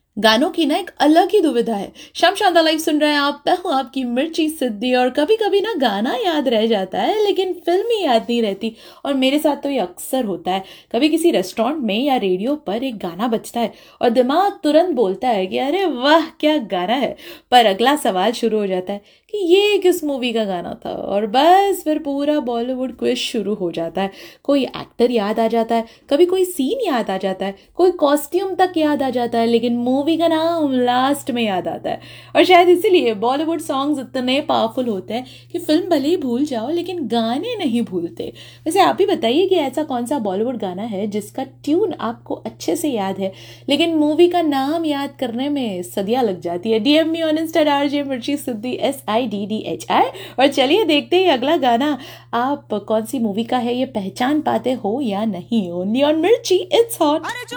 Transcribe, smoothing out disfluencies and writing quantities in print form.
गानों की ना एक अलग ही दुविधा है। शाम शांता लाइव सुन रहे हैं आप, मैं हूँ आपकी मिर्ची सिद्धि। और कभी कभी ना गाना याद रह जाता है लेकिन फिल्म ही याद नहीं रहती। और मेरे साथ तो ये अक्सर होता है। कभी किसी रेस्टोरेंट में या रेडियो पर एक गाना बजता है और दिमाग तुरंत बोलता है कि अरे वाह क्या गाना है। पर अगला सवाल शुरू हो जाता है कि ये किस मूवी का गाना था, और बस फिर पूरा बॉलीवुड क्विज शुरू हो जाता है। कोई एक्टर याद आ जाता है, कभी कोई सीन याद आ जाता है, कोई कॉस्ट्यूम तक याद आ जाता है, लेकिन मूवी का नाम लास्ट में याद आता है। और शायद इसीलिए बॉलीवुड सॉन्ग्स इतने पावरफुल होते हैं कि फिल्म भले ही भूल जाओ लेकिन गाने नहीं भूलते। वैसे आप ही बताइए कि ऐसा कौन सा बॉलीवुड गाना है जिसका ट्यून आपको अच्छे से याद है लेकिन मूवी का नाम याद करने में सदियां लग जाती है। DM me on Insta RJ मिर्ची सिद्धि SIDDHI। और चलिए देखते हैं अगला गाना आप कौन सी मूवी का है, ये पहचान पाते हो या नहीं। ओनली ऑन मिर्ची, इट्स हॉट।